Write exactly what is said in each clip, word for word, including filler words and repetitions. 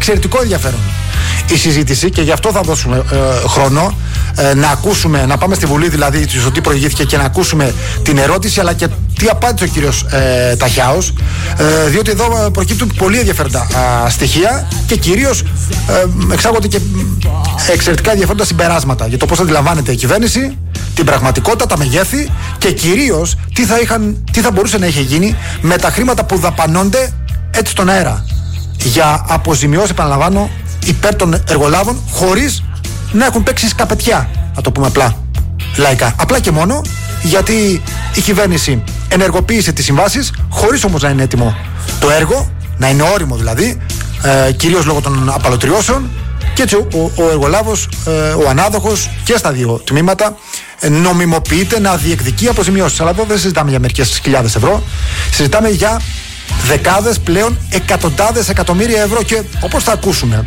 εξαιρετικό ενδιαφέρον η συζήτηση και γι' αυτό θα δώσουμε ε, χρόνο ε, να ακούσουμε, να πάμε στη Βουλή δηλαδή στο τι προηγήθηκε και να ακούσουμε την ερώτηση αλλά και τι απάντησε ο κύριος ε, Ταχιάος, ε, διότι εδώ προκύπτουν πολύ ενδιαφέροντα α, στοιχεία και κυρίως ε, εξάγονται και εξαιρετικά ενδιαφέροντα συμπεράσματα για το πώς αντιλαμβάνεται η κυβέρνηση την πραγματικότητα, τα μεγέθη και κυρίως τι θα, είχαν, τι θα μπορούσε να είχε γίνει με τα χρήματα που δαπανώνται έτσι στον αέρα για αποζημιώσεις, επαναλαμβάνω, υπέρ των εργολάβων χωρίς να έχουν παίξει σκαπετιά, να το πούμε απλά λαϊκά. Απλά και μόνο γιατί η κυβέρνηση ενεργοποίησε τις συμβάσεις χωρίς όμως να είναι έτοιμο το έργο, να είναι όριμο δηλαδή, ε, κυρίως λόγω των απαλωτριώσεων και έτσι ο, ο, ο εργολάβος, ε, ο ανάδοχος και στα δύο τμήματα ε, νομιμοποιείται να διεκδικεί αποζημιώσεις. Αλλά εδώ δεν συζητάμε για μερικές χιλιάδες ευρώ, συζητάμε για δεκάδες, πλέον εκατοντάδες εκατομμύρια ευρώ και όπως θα ακούσουμε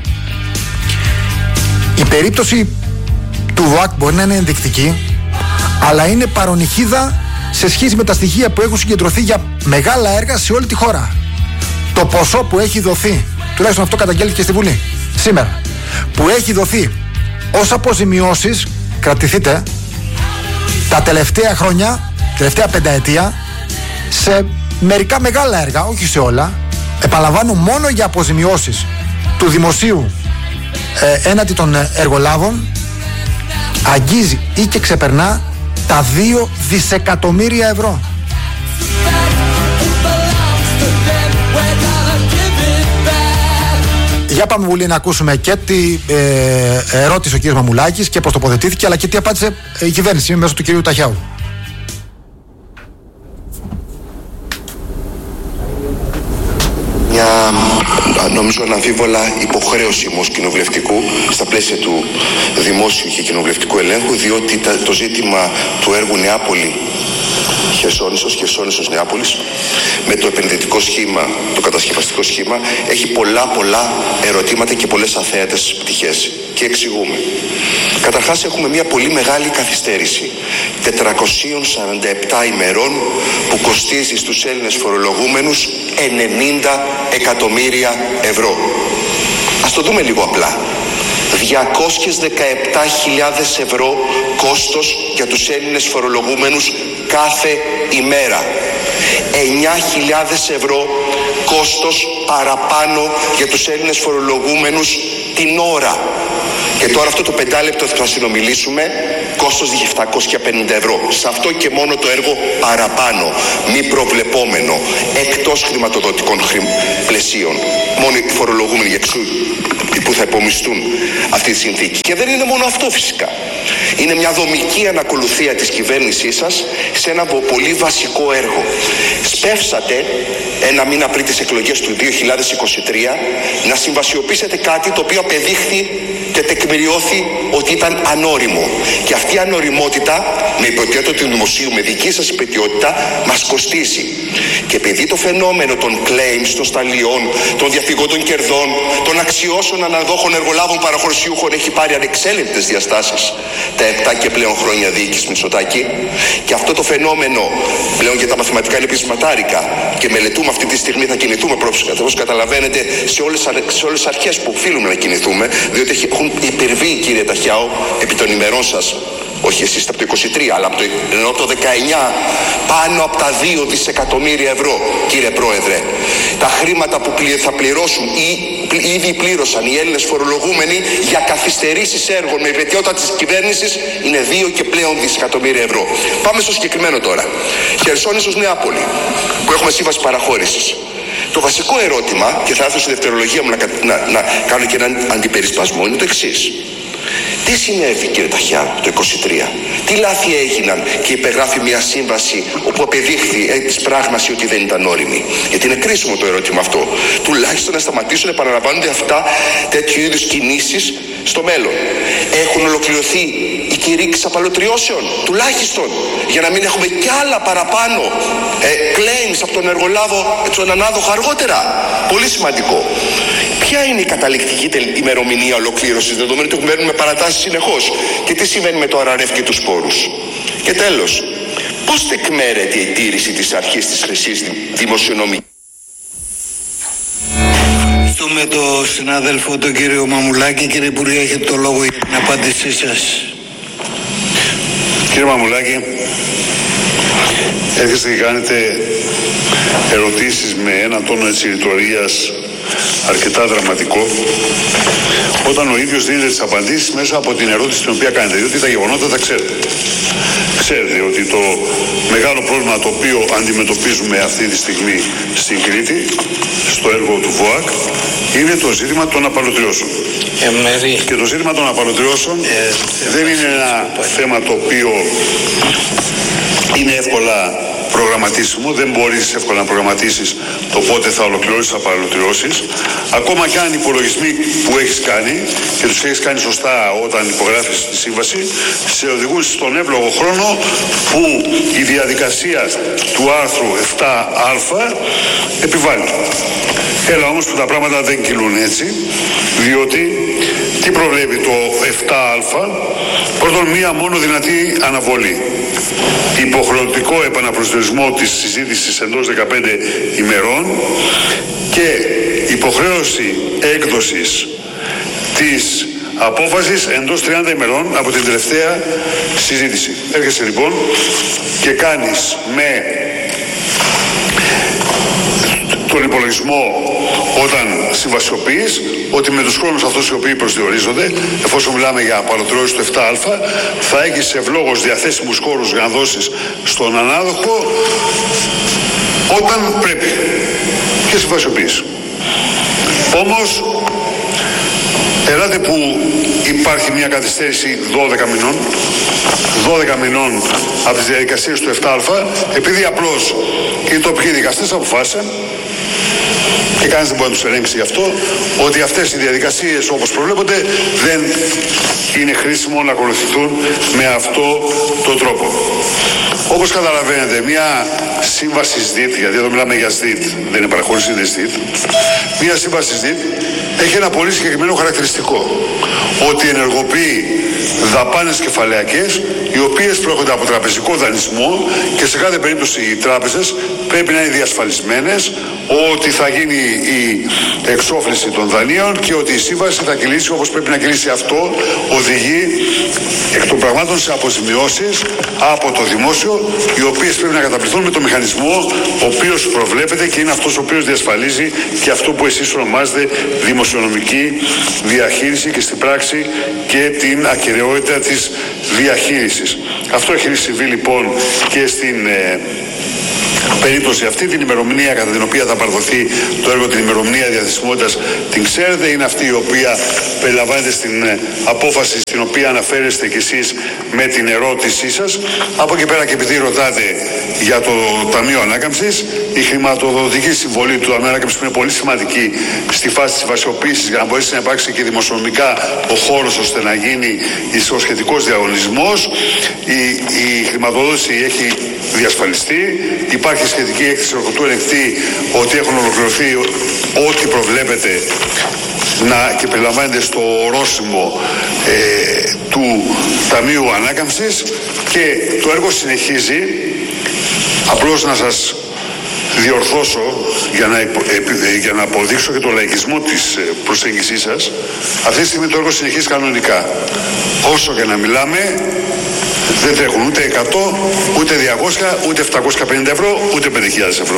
η περίπτωση του ΔΟΑΚ μπορεί να είναι ενδεικτική αλλά είναι παρονυχίδα σε σχέση με τα στοιχεία που έχουν συγκεντρωθεί για μεγάλα έργα σε όλη τη χώρα. Το ποσό που έχει δοθεί, τουλάχιστον αυτό καταγγέλθηκε στη Βουλή σήμερα, που έχει δοθεί ως αποζημιώσεις, κρατηθείτε, τα τελευταία χρόνια, τελευταία πενταετία σε μερικά μεγάλα έργα, όχι σε όλα, επαναλαμβάνω, μόνο για αποζημιώσεις του δημοσίου ε, έναντι των εργολάβων αγγίζει ή και ξεπερνά τα δύο δισεκατομμύρια ευρώ. Για πάμε Βουλή να ακούσουμε και τι ε, ερώτησε ο κ. Μαμουλάκης και πώς τοποθετήθηκε, αλλά και τι απάντησε η κυβέρνηση μέσω του κ. Ταχιάου. Μια, νομίζω αναμφίβολα, υποχρέωση όμως κοινοβουλευτικού στα πλαίσια του δημόσιου και κοινοβουλευτικού ελέγχου, διότι τα, το ζήτημα του έργου Νεάπολη Χερσόνησος, Χερσόνησος Νεάπολης, με το επενδυτικό σχήμα, το κατασκευαστικό σχήμα, έχει πολλά πολλά ερωτήματα και πολλές αθέατες πτυχές. Και εξηγούμε. Καταρχάς έχουμε μια πολύ μεγάλη καθυστέρηση τετρακόσιες σαράντα επτά ημερών που κοστίζει στους Έλληνες φορολογούμενους ενενήντα εκατομμύρια ευρώ. Ας το δούμε λίγο απλά. διακόσιες δεκαεπτά χιλιάδες ευρώ κόστος για τους Έλληνες φορολογούμενους κάθε ημέρα. εννιά χιλιάδες ευρώ κόστος παραπάνω για τους Έλληνες φορολογούμενους την ώρα. Και τώρα αυτό το πεντάλεπτο θα συνομιλήσουμε, κόστος επτακόσια πενήντα ευρώ. Σε αυτό και μόνο το έργο παραπάνω, μη προβλεπόμενο, εκτός χρηματοδοτικών χρη... πλαισίων. Μόνο οι φορολογούμενοι για εξού που θα υπομισθούν αυτή τη συνθήκη. Και δεν είναι μόνο αυτό φυσικά. Είναι μια δομική ανακολουθία της κυβέρνησής σας σε ένα πολύ βασικό έργο. Σπεύσατε ένα μήνα πριν τις εκλογές του δύο χιλιάδες είκοσι τρία να συμβασιοποιήσετε κάτι το οποίο απεδείχθη και τεκμηριώθη ότι ήταν ανώριμο. Και αυτή η ανωριμότητα, με υποτιότητα του δημοσίου, με δική σας υπετιότητα, μας κοστίζει. Και επειδή το φαινόμενο των claims, των σταλιών, των διαφυγόντων κερδών, των αξιώσεων αναδόχων εργολάβων παραχωρησιούχων έχει πάρει ανεξέλεγκτες διαστάσεις τα επτά και πλέον χρόνια διοίκησης Μητσοτάκη, και αυτό το φαινόμενο πλέον για τα μαθηματικά είναι πεισματάρικα και μελετούμε αυτή τη στιγμή, θα κινηθούμε όπως καταλαβαίνετε σε όλες, σε όλες τις αρχές που οφείλουμε να κινηθούμε, διότι έχουν υπερβεί, κύριε Ταχιάου, επί των ημερών σας, όχι εσείς από το είκοσι τρία, αλλά από το, ενώ το δεκαεννιά, πάνω από τα δύο δισεκατομμύρια ευρώ, κύριε Πρόεδρε. Τα χρήματα που θα πληρώσουν ή ήδη πλήρωσαν οι Έλληνες φορολογούμενοι για καθυστερήσεις έργων με υπετιότητα της κυβέρνησης είναι δύο και πλέον δισεκατομμύρια ευρώ. Πάμε στο συγκεκριμένο τώρα. Χερσόνησος Νεάπολη, που έχουμε σύμβαση παραχώρησης. Το βασικό ερώτημα, και θα έρθω στη δευτερολογία μου να, να, να κάνω και έναν αντιπερισπασμό, είναι το εξής. Τι συνέβη, κύριε Ταχιά, το είκοσι τρία? Τι λάθη έγιναν και υπεγράφει μια σύμβαση όπου απεδείχθη ε, της πράγμαση ότι δεν ήταν όριμη? Γιατί είναι κρίσιμο το ερώτημα αυτό. Τουλάχιστον να σταματήσουν να επαναλαμβάνονται αυτά τέτοιου είδους κινήσεις στο μέλλον. Έχουν ολοκληρωθεί οι κηρύξεις απαλωτριώσεων, τουλάχιστον, για να μην έχουμε κι άλλα παραπάνω ε, claims από τον εργολάβο, τον ανάδοχο αργότερα. Πολύ σημαντικό. Ποια είναι η καταληκτική ημερομηνία ολοκλήρωσης, δεδομένου ότι μένουμε με παρατάσεις συνεχώς? Και τι συμβαίνει με το αραρεύ και τους σπόρους? Και τέλος, πώς τεκμέρεται η τήρηση της αρχής της χρυσής δημοσιονομικής? Στο με τον συνάδελφο τον κύριο Μαμουλάκη. Κύριε Υπουργέ, έχετε το λόγο για την απάντησή σας. Κύριε Μαμουλάκη, έρχεστε και κάνετε ερωτήσεις με ένα τόνο έτσι ρητορίας αρκετά δραματικό, όταν ο ίδιος δίνετε τις απαντήσεις μέσα από την ερώτηση την οποία κάνετε, διότι τα γεγονότα τα ξέρετε. Ξέρετε ότι το μεγάλο πρόβλημα το οποίο αντιμετωπίζουμε αυτή τη στιγμή στην Κρήτη, στο έργο του ΒΟΑΚ, είναι το ζήτημα των απαλωτριώσεων. Ε, και το ζήτημα των απαλωτριώσεων ε, δεν είναι ένα θέμα το οποίο είναι εύκολα προγραμματίσιμο, δεν μπορείς εύκολα να προγραμματίσεις το πότε θα ολοκληρώσεις τις απαλωτριώσεις. Ακόμα και αν οι υπολογισμοί που έχεις κάνει και τους έχεις κάνει σωστά όταν υπογράφεις τη σύμβαση, σε οδηγούν στον εύλογο χρόνο που η διαδικασία του άρθρου επτά α επιβάλλει. Έλα όμως που τα πράγματα δεν κυλούν έτσι, διότι τι προβλέπει το επτά α? Πρώτον, μία μόνο δυνατή αναβολή. Υποχρεωτικό επαναπροσδιορισμό της συζήτησης εντός δεκαπέντε ημερών και υποχρέωση έκδοσης της απόφασης εντός τριάντα ημερών από την τελευταία συζήτηση. Έρχεσαι λοιπόν και κάνεις με τον υπολογισμό όταν συμβασιοποιείς ότι με τους χρόνους αυτούς οι οποίοι προσδιορίζονται, εφόσον μιλάμε για απαλωτριώσεις του επτά α, θα έχεις ευλόγως διαθέσιμους χώρους για να δώσεις στον ανάδοχο όταν πρέπει και συμβασιοποιείς. Όμως, ελάτε που υπάρχει μια καθυστέρηση δώδεκα μηνών, δώδεκα μηνών από τις διαδικασίες του επτά α, επειδή απλώς οι τοπικοί δικαστές αποφάσισαν και κανείς δεν μπορεί να τους ελέγξει γι' αυτό, ότι αυτές οι διαδικασίες όπως προβλέπονται δεν είναι χρήσιμο να ακολουθηθούν με αυτό τον τρόπο. Όπως καταλαβαίνετε, μια σύμβαση ΣΔΙΤ, γιατί εδώ μιλάμε για ΣΔΙΤ, δεν είναι παραχώρηση, είναι ΣΔΙΤ, μια σύμβαση ΣΔΙΤ έχει ένα πολύ συγκεκριμένο χαρακτηριστικό, ότι ενεργοποιεί δαπάνες κεφαλαιακές, οι οποίες προέρχονται από τραπεζικό δανεισμό και σε κάθε περίπτωση οι τράπεζες πρέπει να είναι διασφαλισμένες ότι θα γίνει η εξόφληση των δανείων και ότι η σύμβαση θα κυλήσει όπως πρέπει να κυλήσει. Αυτό οδηγεί εκ των πραγμάτων σε αποζημιώσεις από το δημόσιο, οι οποίες πρέπει να καταπληθούν με το μηχανισμό ο οποίος προβλέπεται και είναι αυτός ο οποίος διασφαλίζει και αυτό που εσείς ονομάζετε δημοσιονομική διαχείριση και στην πράξη και την ακεραιότητα της διαχείρισης. Αυτό έχει συμβεί λοιπόν και στην ε, περίπτωση αυτή. Την ημερομηνία κατά την οποία θα παρδοθεί το έργο, την ημερομηνία διαθεσιμότητας την ξέρετε, είναι αυτή η οποία περιλαμβάνεται στην ε, απόφαση στην οποία αναφέρεστε κι εσείς με την ερώτησή σας. Από εκεί πέρα, και επειδή ρωτάτε για το Ταμείο Ανάκαμψης, η χρηματοδοτική συμβολή του Ταμείου Ανάκαμψης είναι πολύ σημαντική στη φάση της βασιοποίησης για να μπορέσει να υπάρξει και δημοσιονομικά ο χώρος ώστε να γίνει ο σχετικός διαγωνισμός. Η, η χρηματοδότηση έχει διασφαλιστεί. Υπάρχει σχετική έκθεση ορκωτού ελεγκτή ότι έχουν ολοκληρωθεί ό,τι προβλέπεται να και περιλαμβάνεται στο ορόσημο ε, του Ταμείου Ανάκαμψης και το έργο συνεχίζει. Απλώς να σας διορθώσω για να, υπο, ε, για να αποδείξω και το λαϊκισμό της προσέγγισής σας. Αυτή τη στιγμή το έργο συνεχίζει κανονικά. Όσο και να μιλάμε, δεν τρέχουν ούτε εκατό, ούτε διακόσια, ούτε επτακόσια πενήντα ευρώ, ούτε πέντε χιλιάδες ευρώ.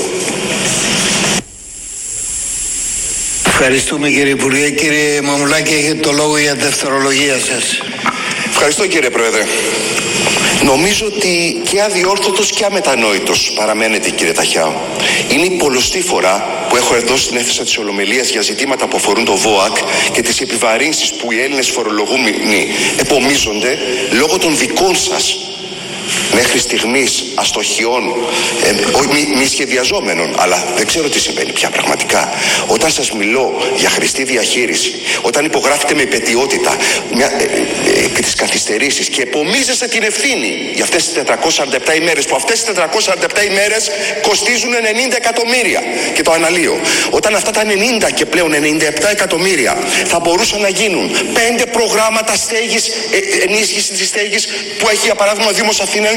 Ευχαριστούμε κύριε Υπουργέ. Κύριε Μαμουλάκη, έχετε το λόγο για δευτερολογία σας. Ευχαριστώ κύριε Πρόεδρε. Νομίζω ότι και αδιόρθωτος και αμετανόητος παραμένετε κύριε Ταχιάου. Είναι η πολλωστή φορά που έχω εδώ στην αίθουσα της Ολομελίας για ζητήματα που αφορούν το ΒΟΑΚ και τις επιβαρύνσεις που οι Έλληνες φορολογούμενοι επομίζονται λόγω των δικών σας μέχρι στιγμής αστοχιών, ε, μη, μη σχεδιαζόμενων, αλλά δεν ξέρω τι συμβαίνει πια πραγματικά. Όταν σας μιλώ για χρηστή διαχείριση, όταν υπογράφετε με επαιτειότητα μια, ε, ε, τις καθυστερήσεις και επομίζεστε την ευθύνη για αυτές τις τετρακόσιες σαράντα επτά ημέρες, που αυτές τις τετρακόσιες σαράντα επτά ημέρες κοστίζουν ενενήντα εκατομμύρια και το αναλύω. Όταν αυτά τα ενενήντα και πλέον ενενήντα επτά εκατομμύρια θα μπορούσαν να γίνουν πέντε προγράμματα στέγης, ε, ενίσχυση της στέγης που έχει για παράδειγμα ο Δήμος Αθηναίων και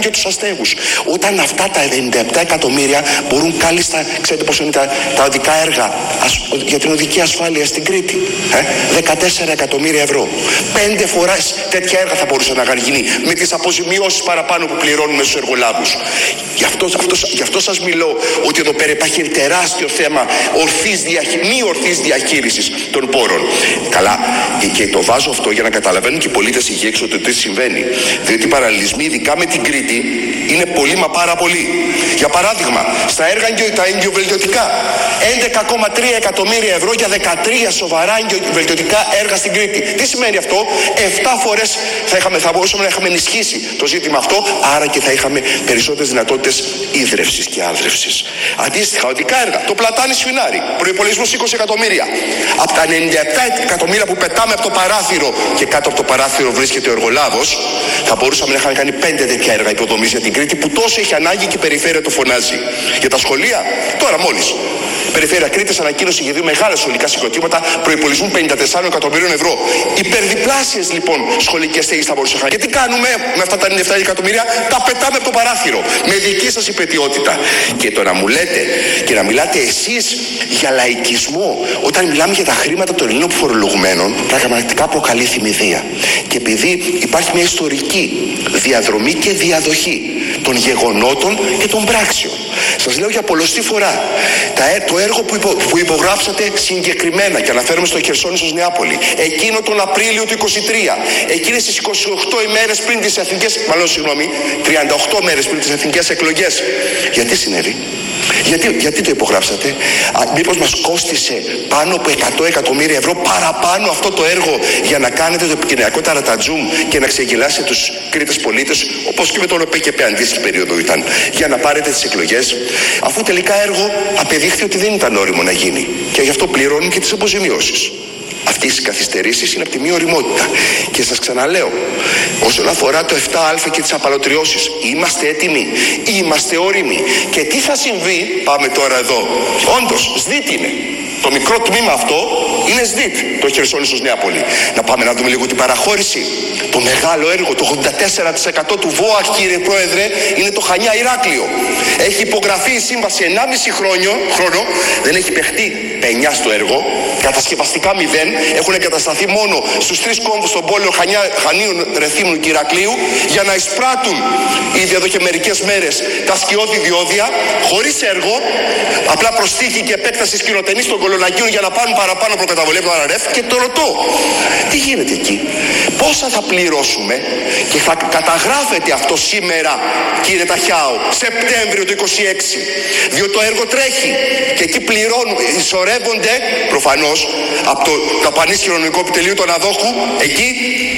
και τους αστέγους. Όταν αυτά τα ενενήντα επτά εκατομμύρια μπορούν κάλλιστα, ξέρετε πόσο είναι τα, τα οδικά έργα ασ, για την οδική ασφάλεια στην Κρήτη. Ε? δεκατέσσερα εκατομμύρια ευρώ. Πέντε φορές τέτοια έργα θα μπορούσαν να γίνει με τις αποζημιώσεις παραπάνω που πληρώνουμε στους εργολάβους. Γι' αυτό, αυτό, γι' αυτό σας μιλώ ότι εδώ πέρα υπάρχει τεράστιο θέμα ορθής διαχ... μη ορθής διαχείρισης των πόρων. Καλά, και, και το βάζω αυτό για να καταλαβαίνουν και οι πολίτες εκεί έξω το τι συμβαίνει. Διότι οι παραλληλισμοί, ειδικά με την Κρήτη, είναι πολύ μα πάρα πολύ. Για παράδειγμα, στα έργα τα εγκυοβελτιωτικά, έντεκα κόμμα τρία εκατομμύρια ευρώ για δεκατρία σοβαρά εγκυοβελτιωτικά έργα στην Κρήτη. Τι σημαίνει αυτό? επτά φορές θα, είχαμε, θα μπορούσαμε να είχαμε ενισχύσει το ζήτημα αυτό, άρα και θα είχαμε περισσότερες δυνατότητες ίδρευσης και άνθρευσης. Αντίστοιχα, οδικά έργα, το Πλατάνι Σφινάρι, προϋπολογισμός είκοσι εκατομμύρια. Από τα ενενήντα επτά εκατομμύρια που πετάμε από το παράθυρο και κάτω από το παράθυρο βρίσκεται ο εργολάβος, θα μπορούσαμε να είχαμε κάνει πέντε τέτοια έργα υποδομής για την Κρήτη που τόσο έχει ανάγκη και η περιφέρεια το φωνάζει. Για τα σχολεία, τώρα μόλις. Η Περιφέρεια Κρήτης ανακοίνωσε για δύο μεγάλα σχολικά συγκροτήματα προϋπολογισμού πενήντα τέσσερα εκατομμυρίων ευρώ. Υπερδιπλάσιες λοιπόν σχολικές θέσεις θα μπορούσαν να είχαν. Και τι κάνουμε με αυτά τα ενενήντα επτά εκατομμύρια? Τα πετάμε από το παράθυρο. Με δική σας υπετιότητα. Και το να μου λέτε και να μιλάτε εσείς για λαϊκισμό όταν μιλάμε για τα χρήματα των Ελλήνων φορολογουμένων, πραγματικά προκαλεί θυμηδία. Και επειδή υπάρχει μια ιστορική διαδρομή και διαδοχή των γεγονότων και των πράξεων. Σας λέω για πολλωστή φορά, τα, το έργο που, υπο, που υπογράψατε συγκεκριμένα, και αναφέρομαι στο Χερσόνησος Νεάπολη, εκείνο τον Απρίλιο του είκοσι τρία, εκείνες τις είκοσι οκτώ ημέρες πριν τις εθνικές, μάλλον συγγνώμη, τριάντα οκτώ μέρες πριν τις εθνικές εκλογές. Γιατί συνέβη? Γιατί, γιατί το υπογράψατε? Α, μήπως μας κόστισε πάνω από εκατό εκατομμύρια ευρώ παραπάνω αυτό το έργο για να κάνετε το επικοινωνιακό ταρατατζούμ και να ξεγελάσετε τους Κρήτες πολίτες, όπως και με τον ΟΠΕΚΕΠΕ αντίστοιχη περίοδο ήταν, για να πάρετε τις εκλογές, αφού τελικά έργο απεδείχθη ότι δεν ήταν όριμο να γίνει και γι' αυτό πληρώνουν και τις αποζημιώσεις. Αυτές οι καθυστερήσεις είναι από τη μία ωριμότητα. Και σας ξαναλέω, όσον αφορά το επτά α και τις απαλωτριώσεις, είμαστε έτοιμοι, είμαστε όριμοι. Και τι θα συμβεί, πάμε τώρα εδώ. Όντως, ΣΔΙΤ είναι. Το μικρό τμήμα αυτό είναι ΣΔΙΤ, το Χερσόνησος Νεάπολη. Να πάμε να δούμε λίγο την παραχώρηση. Το μεγάλο έργο, το ογδόντα τέσσερα τοις εκατό του ΒΟΑ, κύριε Πρόεδρε, είναι το Χανιά Ηράκλειο. Έχει υπογραφεί η σύμβαση ενάμιση χρόνιο, χρόνο, δεν έχει παιχτεί πενιά στο έργο, κατασκευαστικά μηδέν, έχουν εγκατασταθεί μόνο στους τρεις κόμβους στον πόλο Χανιά, Χανίων, Ρεθύμνου και Ηρακλείου για να εισπράττουν ήδη εδώ και μερικές μέρες τα σκιώδη διόδια, χωρίς έργο, απλά προστίχη και επέκταση σκηνοτενής των Κολονακίων για να πάρουν παραπάνω προκαταβολή από το ΑΡΕΦ. Και το ρωτώ, τι γίνεται εκεί, πόσα θα πληρώσουμε? Και θα καταγράφεται αυτό σήμερα, κύριε Ταχιάου, Σεπτέμβριο του είκοσι έξι, διότι το έργο τρέχει και εκεί πληρώνουν, ισορεύονται προφανώς από το ταπανίσχυρο νομικό επιτελείο του αναδόχου, εκεί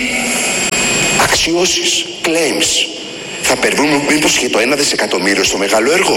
αξιώσεις, claims. Θα περνούμε μήπως και το ένα δισεκατομμύριο στο μεγάλο έργο?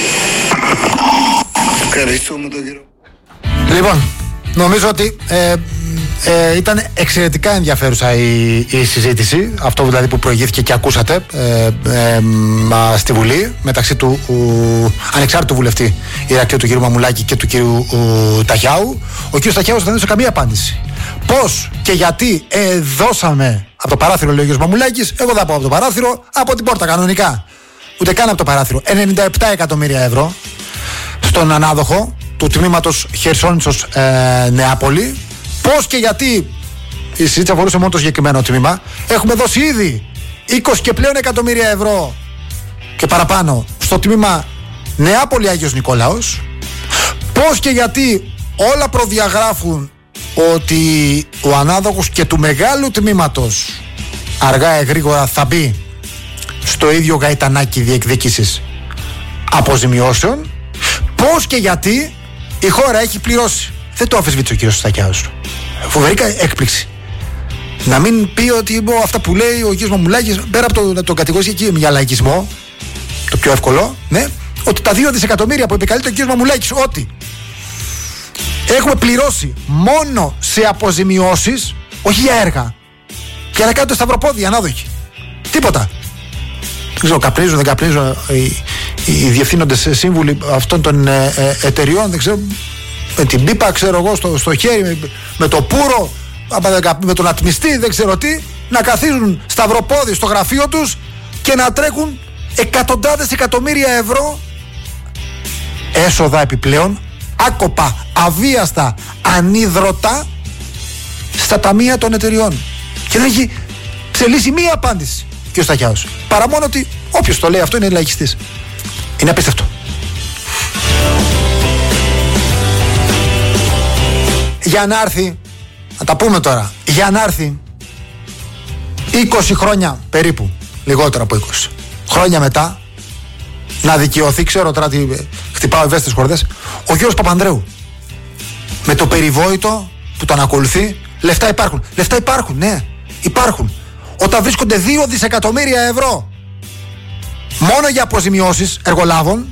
Ευχαριστούμε τον κύριο. Λοιπόν, νομίζω ότι ε, ε, ήταν εξαιρετικά ενδιαφέρουσα η, η συζήτηση, αυτό δηλαδή που προηγήθηκε και ακούσατε ε, ε, μα, στη Βουλή, μεταξύ του ου, ανεξάρτητου βουλευτή Ηρακλείου, του κ. Μαμουλάκη, και του κ. ου, Ταχιάου. Ο κ. Ταχιάους δεν έδωσε καμία απάντηση. Πώς και γιατί ε, δώσαμε από το παράθυρο, λέει ο κ. Μαμουλάκης, εγώ δεν πάω από το παράθυρο, από την πόρτα κανονικά. Ούτε καν από το παράθυρο. ενενήντα επτά εκατομμύρια ευρώ στον ανάδοχο του τμήματος Χερσόνησος ε, Νεάπολη. Πώς και γιατί η συζήτηση αφορούσε μόνο το συγκεκριμένο τμήμα. Έχουμε δώσει ήδη είκοσι και πλέον εκατομμύρια ευρώ και παραπάνω στο τμήμα Νεάπολη Άγιος Νικόλαος. Πώς και γιατί όλα προδιαγράφουν ότι ο ανάδοχος και του μεγάλου τμήματος αργά ή γρήγορα θα μπει στο ίδιο γαϊτανάκι διεκδίκησης αποζημιώσεων. Πώς και γιατί η χώρα έχει πληρώσει. Δεν το αφισβήτησε ο κύριος Στακιάους. Φοβερή έκπληξη. Να μην πει ότι μπο, αυτά που λέει ο κύριος Μαμουλάκης, πέρα από το, το κατηγορήσει εκεί για λαϊκισμό, το πιο εύκολο, ναι, ότι τα δύο δισεκατομμύρια που επικαλείται ο κύριος Μαμουλάκης, ότι έχουμε πληρώσει μόνο σε αποζημιώσεις, όχι για έργα, για να κάνουν τα σταυροπόδια ανάδοχοι. Τίποτα. Δεν ξέρω, καπνίζουν, δεν καπνίζουν οι, οι διευθύνοντες σύμβουλοι αυτών των ε, ε, εταιριών, δεν ξέρω, με την πίπα, ξέρω εγώ, στο, στο χέρι, με, με το πουρο, με τον ατμιστή, δεν ξέρω τι, να καθίζουν σταυροπόδι στο γραφείο τους και να τρέχουν εκατοντάδες εκατομμύρια ευρώ έσοδα επιπλέον, άκοπα, αβίαστα, ανίδρωτα στα ταμεία των εταιριών. Και δεν έχει ψελίσει μία απάντηση και ο Σταχιάος. Παρά μόνο ότι όποιος το λέει αυτό είναι λαϊκιστής. Είναι απίστευτο. Για να έρθει, να τα πούμε τώρα, για να έρθει είκοσι χρόνια περίπου, λιγότερο από είκοσι χρόνια μετά, να δικαιωθεί, ξέρω τώρα τι χτυπάω ευαίσθητες χορδές, ο Γιώργος Παπανδρέου με το περιβόητο που τον ακολουθεί. Λεφτά υπάρχουν, λεφτά υπάρχουν, ναι, υπάρχουν. Όταν βρίσκονται δύο δισεκατομμύρια ευρώ μόνο για αποζημιώσεις εργολάβων,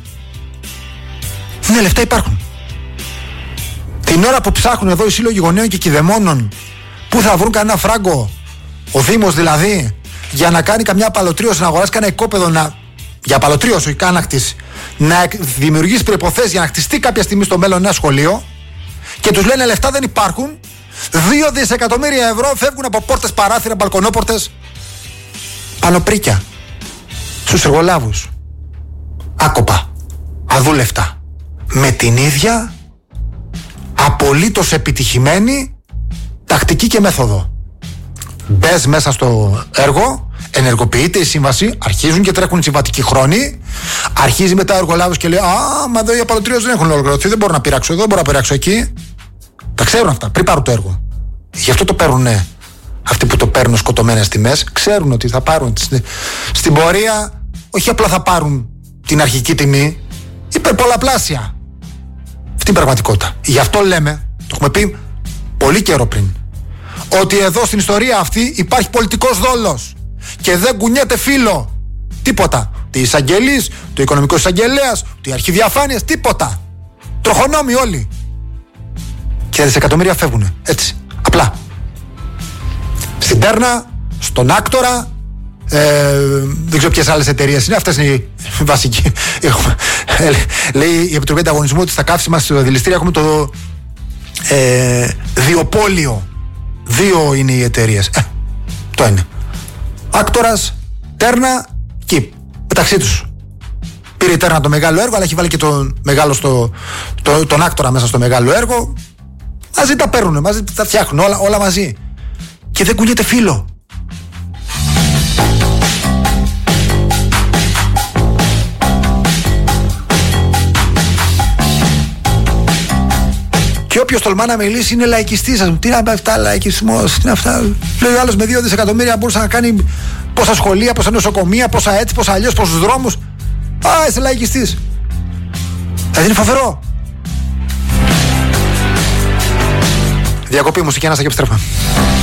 ναι, λεφτά υπάρχουν. Την ώρα που ψάχνουν εδώ οι σύλλογοι γονέων και κηδεμόνων που θα βρουν κανένα φράγκο, ο Δήμος δηλαδή, για να κάνει καμιά απαλωτρίωση, να αγοράσει κανένα οικόπεδο, να, για απαλωτρίωση, όχι καν να χτίσει, να δημιουργήσει προϋποθέσεις για να χτιστεί κάποια στιγμή στο μέλλον ένα σχολείο, και τους λένε λεφτά δεν υπάρχουν. Δύο δισεκατομμύρια ευρώ φεύγουν από πόρτες, παράθυρα, μπαλκονόπορτες, πανοπρίκια στους εργολάβους. Άκοπα, αδούλευτα, με την ίδια απολύτως επιτυχημένη τακτική και μέθοδο. Μπες μέσα στο έργο, ενεργοποιείται η σύμβαση, αρχίζουν και τρέχουν οι συμβατικοί χρόνοι, αρχίζει μετά ο εργολάβος και λέει: Α, μα εδώ οι απαλωτρίωσεις δεν έχουν ολοκληρωθεί, δεν μπορώ να πειράξω εδώ, δεν μπορώ να πειράξω εκεί. Τα ξέρουν αυτά πριν πάρουν το έργο. Γι' αυτό το παίρνουν, ναι. Αυτοί που το παίρνουν σκοτωμένες τιμές, ξέρουν ότι θα πάρουν στην πορεία, όχι απλά θα πάρουν την αρχική τιμή, υπερπολαπλάσια. Αυτή είναι η πραγματικότητα. Γι' αυτό λέμε, το έχουμε πει πολύ καιρό πριν, ότι εδώ στην ιστορία αυτή υπάρχει πολιτικός δόλος και δεν κουνιέται φύλλο. Τίποτα. Τη εισαγγελής, το οικονομικό εισαγγελέας, τη αρχή διαφάνειας, τίποτα. Τροχονόμοι όλοι. Και δισεκατομμύρια φεύγουν. Έτσι. Απλά. Στην Τέρνα, στον Άκτορα, ε, δεν ξέρω ποιες άλλες εταιρείες είναι. Αυτές είναι οι βασικοί. Λέει η Επιτροπή Ανταγωνισμού ότι στα καύσιμα στη δηληστήρια έχουμε το ε, διοπόλιο. Δύο είναι οι εταιρείες. Ε, το είναι. Άκτορας, Τέρνα, εκεί. Μεταξύ τους. Πήρε η Τέρνα το μεγάλο έργο, αλλά έχει βάλει και τον, μεγάλο στο, το, τον Άκτορα μέσα στο μεγάλο έργο. Μαζί τα παίρνουν, μαζί τα φτιάχνουν, όλα, όλα μαζί. Και δεν κουνιέται φύλλο. Και όποιος τολμά να μιλήσει είναι λαϊκιστής. Τι είναι αυτά, λαϊκισμός, τι είναι αυτά. Λέει ο άλλος με δύο δισεκατομμύρια μπορούσε να κάνει πόσα σχολεία, πόσα νοσοκομεία, πόσα έτσι, πόσα αλλιώς, πόσους δρόμους. Α, είσαι λαϊκιστής. Δηλαδή είναι φοβερό. Διακοπή μουσική, ένα και επιστρέφουμε.